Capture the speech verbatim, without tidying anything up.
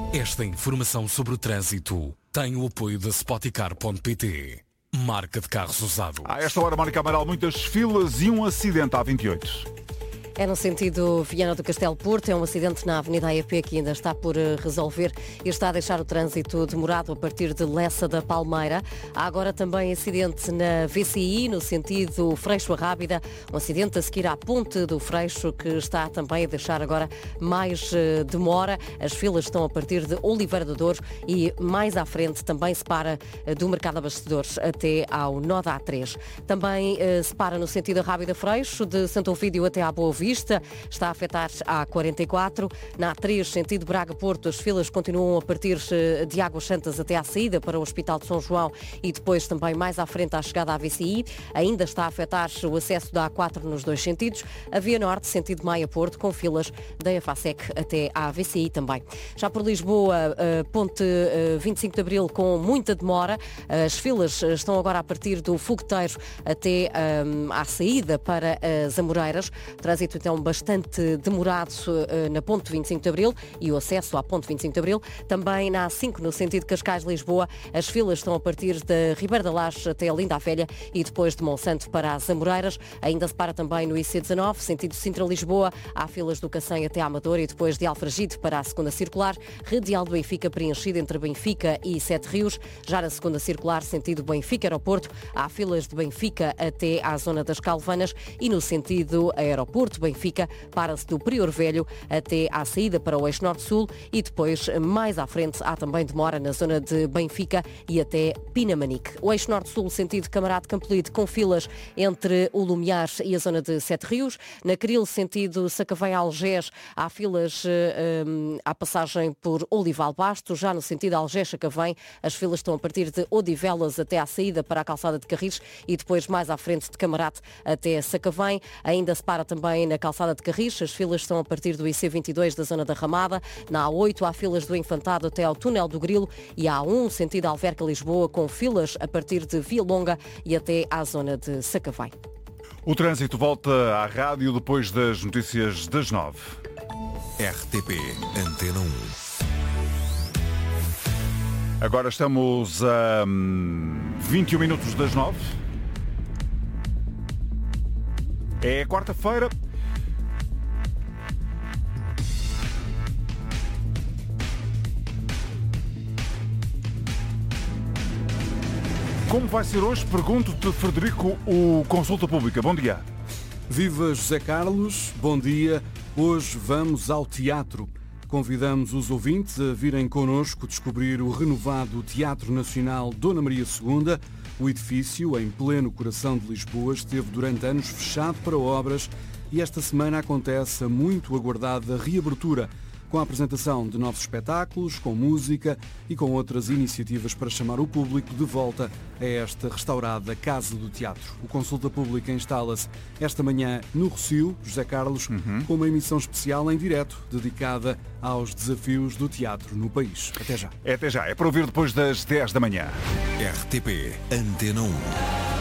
Esta informação sobre o trânsito tem o apoio da Spoticar ponto pt, marca de carros usados. A esta hora, Mónica Amaral, muitas filas e um acidente à vinte e oito. É no sentido Viana do Castelo Porto, é um acidente na Avenida A E P que ainda está por resolver e está a deixar o trânsito demorado a partir de Lessa da Palmeira. Há agora também acidente na V C I, no sentido Freixo a Rábida, um acidente a seguir à ponte do Freixo que está também a deixar agora mais demora. As filas estão a partir de Oliveira do Douro e mais à frente também se para do Mercado Abastecedores até ao nó da A três. Também se para no sentido Rábida Freixo, de Santo Ovídio até à Boa Vista. Está a afetar a quarenta e quatro. Na A três, sentido Braga-Porto, as filas continuam a partir de Águas Santas até à saída para o Hospital de São João e depois também mais à frente à chegada à V C I. Ainda está a afetar o acesso da A quatro nos dois sentidos. A Via Norte, sentido Maia-Porto, com filas da EFASEC até à V C I também. Já por Lisboa, ponte vinte e cinco de Abril com muita demora. As filas estão agora a partir do Fogueteiro até um, à saída para as Amoreiras. Trânsito então bastante demorado uh, na ponte vinte e cinco de Abril e o acesso à ponte vinte e cinco de Abril. Também na A cinco, no sentido Cascais-Lisboa, as filas estão a partir da Ribeira da Laje até a Linda a Velha e depois de Monsanto para as Amoreiras. Ainda se para também no I C dezanove, sentido Sintra-Lisboa. Há filas do Cacém até à Amadora e depois de Alfragide para a segunda circular. Radial do Benfica preenchida entre Benfica e Sete Rios. Já na segunda circular, sentido Benfica-Aeroporto, há filas de Benfica até à zona das Calvanas e no sentido Aeroporto Benfica, para-se do Prior Velho até à saída para o eixo norte-sul e depois, mais à frente, há também demora na zona de Benfica e até Pinamanique. O eixo norte-sul, sentido Camarate Campolide, com filas entre o Lumiar e a zona de Sete Rios. Na Cril, sentido Sacavém-Algés, há filas hum, à passagem por Olival Basto. Já no sentido Algés-Sacavém, as filas estão a partir de Odivelas até à saída para a calçada de Carris e depois mais à frente de Camarate até Sacavém. Ainda se para também na calçada de Carris, as filas estão a partir do I C vinte e dois da zona da Ramada. Na A oito há filas do Infantado até ao túnel do Grilo e a A um, sentido Alverca-Lisboa, com filas a partir de Via Longa e até à zona de Sacavém. O trânsito volta à rádio depois das notícias das nove. R T P Antena um. Agora estamos a vinte e um minutos das nove. É quarta-feira. Como vai ser hoje? Pergunto-te, Frederico, o Consulta Pública. Bom dia. Viva José Carlos, bom dia. Hoje vamos ao teatro. Convidamos os ouvintes a virem connosco descobrir o renovado Teatro Nacional Dona Maria segunda. O edifício, em pleno coração de Lisboa, esteve durante anos fechado para obras e esta semana acontece a muito aguardada reabertura, com a apresentação de novos espetáculos, com música e com outras iniciativas para chamar o público de volta a esta restaurada Casa do Teatro. O Consulta Pública instala-se esta manhã no Rossio, José Carlos, uhum. com uma emissão especial em direto dedicada aos desafios do teatro no país. Até já. É até já. É para ouvir depois das dez da manhã. R T P Antena um.